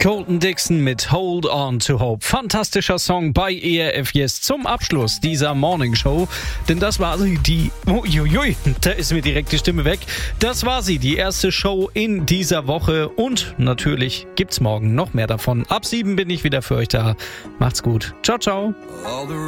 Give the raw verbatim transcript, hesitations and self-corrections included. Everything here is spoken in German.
Colton Dixon mit Hold On to Hope. Fantastischer Song bei E R F Yes zum Abschluss dieser Morning Show. Denn das war sie, die... Uiuiui, da ist mir direkt die Stimme weg. Das war sie, die erste Show in dieser Woche. Und natürlich gibt's morgen noch mehr davon. Ab sieben bin ich wieder für euch da. Macht's gut. Ciao, ciao.